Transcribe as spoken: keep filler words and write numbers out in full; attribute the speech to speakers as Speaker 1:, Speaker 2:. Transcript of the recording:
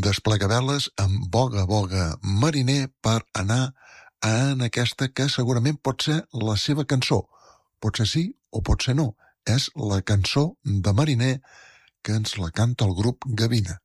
Speaker 1: desplegaveles amb Boga Boga Mariner per anar en aquesta que segurament pot ser la seva cançó. Pot ser sí o pot ser no. És la cançó de Mariner que ens la canta el grup Gavina.